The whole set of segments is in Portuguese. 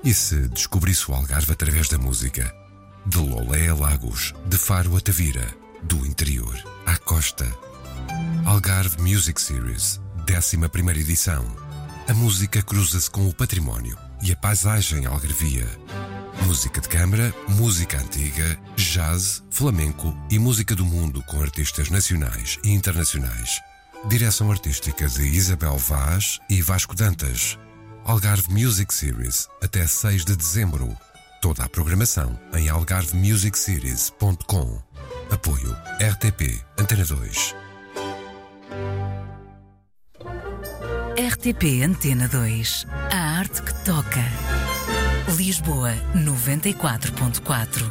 E se descobrisse o Algarve através da música? De Lolé a Lagos, de Faro a Tavira, do interior à costa. Algarve Music Series, 11ª edição. A música cruza-se com o património e a paisagem algarvia. Música de câmara, música antiga, jazz, flamenco e música do mundo com artistas nacionais e internacionais. Direção artística de Isabel Vaz e Vasco Dantas. Algarve Music Series, até 6 de dezembro. Toda a programação em algarvemusicseries.com. Apoio RTP Antena 2. RTP Antena 2. A arte que toca. Lisboa 94.4.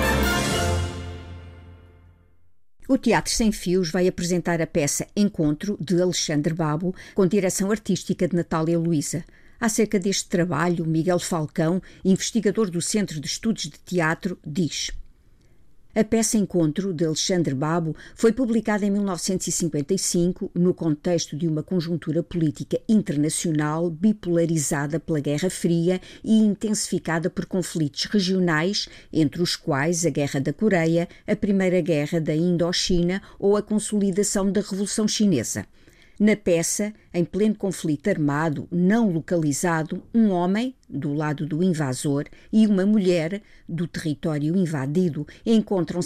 O Teatro Sem Fios vai apresentar a peça Encontro, de Alexandre Babo, com direção artística de Natália Luísa. Acerca deste trabalho, Miguel Falcão, investigador do Centro de Estudos de Teatro, diz: a peça Encontro, de Alexandre Babo, foi publicada em 1955 no contexto de uma conjuntura política internacional bipolarizada pela Guerra Fria e intensificada por conflitos regionais, entre os quais a Guerra da Coreia, a Primeira Guerra da Indochina ou a consolidação da Revolução Chinesa. Na peça, em pleno conflito armado não localizado, um homem, do lado do invasor, e uma mulher, do território invadido, encontram-se